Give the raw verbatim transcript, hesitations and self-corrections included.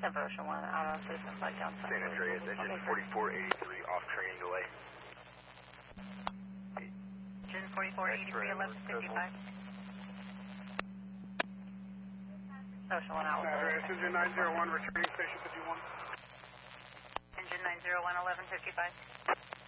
Ocean one, out on Citizen Flight down San San Andreas, engine forty-four eighty-three, off training delay. Engine forty-four eighty-three, eleven fifty-five. Ocean one, out. San Andreas, engine nine zero one, returning station fifty-one. Engine nine zero one, eleven fifty-five.